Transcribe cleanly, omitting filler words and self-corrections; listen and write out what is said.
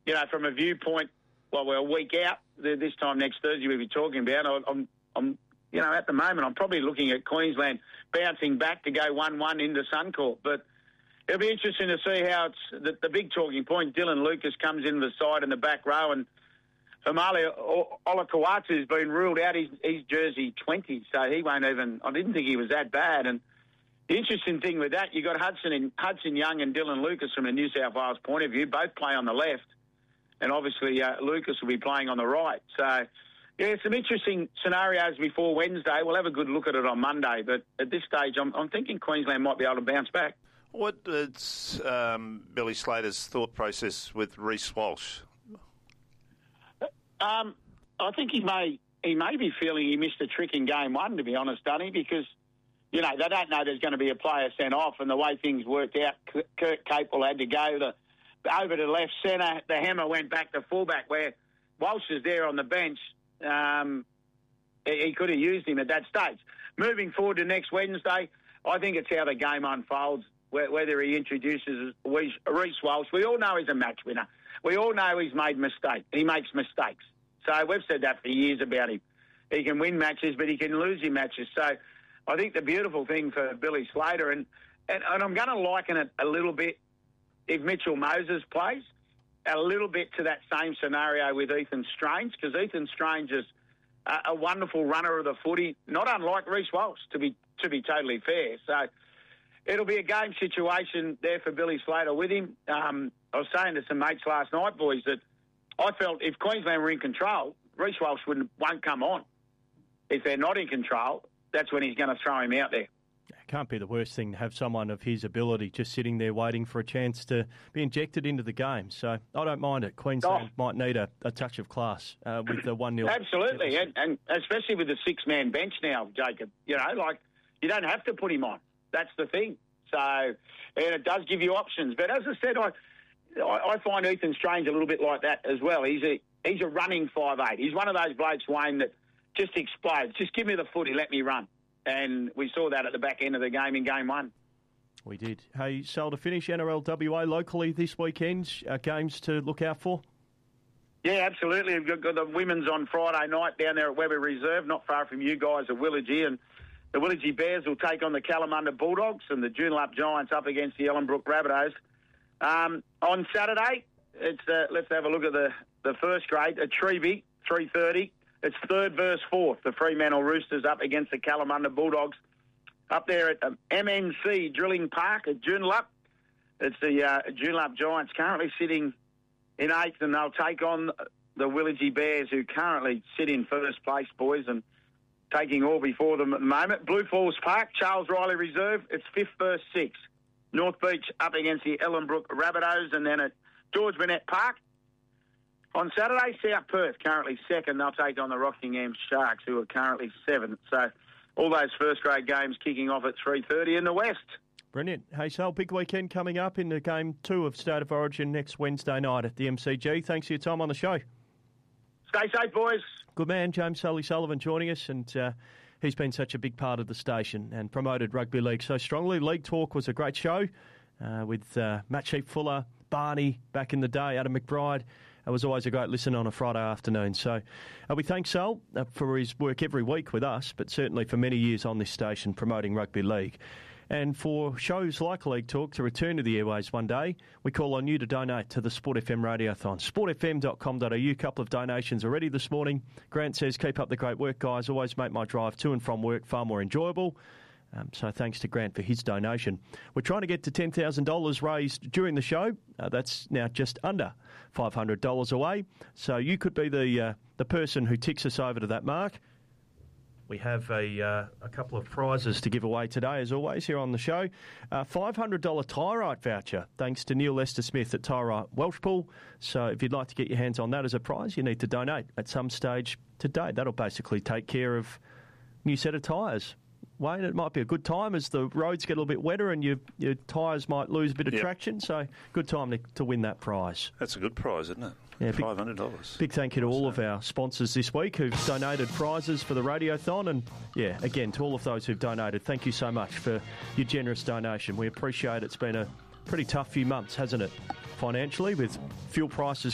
from a viewpoint, we're a week out. This time next Thursday we'll be talking about. I'm at the moment I'm probably looking at Queensland bouncing back to go 1-1 into Suncorp, but it'll be interesting to see how it's the big talking point. Dylan Lucas comes into the side in the back row, and Famali Olakawatu has been ruled out. He's jersey 20, so he won't even. I didn't think he was that bad. And the interesting thing with that, you got Hudson Young and Dylan Lucas from a New South Wales point of view, both play on the left, and obviously Lucas will be playing on the right. So, some interesting scenarios before Wednesday. We'll have a good look at it on Monday, but at this stage, I'm thinking Queensland might be able to bounce back. What is Billy Slater's thought process with Reece Walsh? I think he may be feeling he missed a trick in game one, to be honest, Dunny, because they don't know there's going to be a player sent off, and the way things worked out, Kurt Capel had to go over to left centre. The hammer went back to fullback, where Walsh is there on the bench. He could have used him at that stage. Moving forward to next Wednesday, I think it's how the game unfolds, whether he introduces Reece Walsh. We all know he's a match winner. We all know he's made mistakes. He makes mistakes. So we've said that for years about him. He can win matches, but he can lose in matches. So I think the beautiful thing for Billy Slater, and I'm going to liken it a little bit, if Mitchell Moses plays, a little bit to that same scenario with Ethan Strange, because Ethan Strange is a wonderful runner of the footy, not unlike Reece Walsh, to be totally fair. So it'll be a game situation there for Billy Slater with him. I was saying to some mates last night, boys, that I felt if Queensland were in control, Reece Walsh won't come on. If they're not in control, that's when he's going to throw him out there. It can't be the worst thing to have someone of his ability just sitting there waiting for a chance to be injected into the game. So I don't mind it. Queensland might need a touch of class with the 1-0. Absolutely, and especially with the six-man bench now, Jacob. You don't have to put him on. That's the thing. So, and it does give you options. But as I said, I find Ethan Strange a little bit like that as well. He's a running 5'8". He's one of those blokes, Wayne, that just explodes. Just give me the footy, let me run. And we saw that at the back end of the game in game one. We did. Hey, Sal, to finish, NRL WA locally this weekend, games to look out for? Yeah, absolutely. We've got the women's on Friday night down there at Weber Reserve, not far from you guys at Willagee. And the Willagee Bears will take on the Kalamunda Bulldogs, and the Joondalup Giants up against the Ellenbrook Rabbitohs. On Saturday, let's have a look at the first grade at Treeby, 3:30. It's third versus fourth. The Fremantle Roosters up against the Kalamunda Bulldogs. Up there at MNC Drilling Park at Joondalup. It's the Joondalup Giants currently sitting in eighth, and they'll take on the Willagee Bears, who currently sit in first place, boys, and taking all before them at the moment. Blue Falls Park, Charles Riley Reserve, it's fifth versus sixth. North Beach up against the Ellenbrook Rabbitohs, and then at George Burnett Park, on Saturday, South Perth, currently second. They'll take on the Rockingham Sharks, who are currently seventh. So all those first-grade games kicking off at 3:30 in the West. Brilliant. Hey, Sal, big weekend coming up in the Game 2 of State of Origin next Wednesday night at the MCG. Thanks for your time on the show. Stay safe, boys. Good man, James Sully Sullivan joining us, and he's been such a big part of the station and promoted rugby league so strongly. League Talk was a great show with Matt Sheep-Fuller, Barney back in the day, Adam McBride. It was always a great listen on a Friday afternoon. So we thank Sal for his work every week with us, but certainly for many years on this station promoting rugby league. And for shows like League Talk to return to the airways one day, we call on you to donate to the Sport FM Radiothon. sportfm.com.au. A couple of donations already this morning. Grant says, keep up the great work, guys. Always make my drive to and from work far more enjoyable. So thanks to Grant for his donation. We're trying to get to $10,000 raised during the show. That's now just under $500 away. So you could be the person who ticks us over to that mark. We have a couple of prizes to give away today, as always, here on the show. $500 Tyrite voucher, thanks to Neil Lester-Smith at Tyrite Welshpool. So if you'd like to get your hands on that as a prize, you need to donate at some stage today. That'll basically take care of a new set of tyres. Wayne, it might be a good time as the roads get a little bit wetter and your tyres might lose a bit of traction. So good time to win that prize. That's a good prize, isn't it? Yeah, $500. Big thank you to all of our sponsors this week who've donated prizes for the Radiothon. And, yeah, again, to all of those who've donated, thank you so much for your generous donation. We appreciate it. It's been a pretty tough few months, hasn't it, financially, with fuel prices